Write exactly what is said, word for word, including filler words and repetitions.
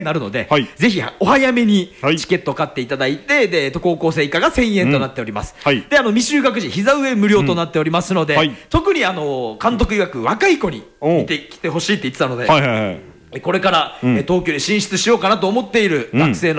なるので、 はい、 ぜひお早めにはいチケットを買っていただいて、で、えっと、高校生以下がせんえんとなっております。 うんはい、 で、あの、未就学児、膝上無料となっておりますので、 うんはい、 特にあの、監督曰く若い子に見てきてほしいって言ってたので、 はいはいはい、 これから、うん、東京に進出しようかなと思っている学生の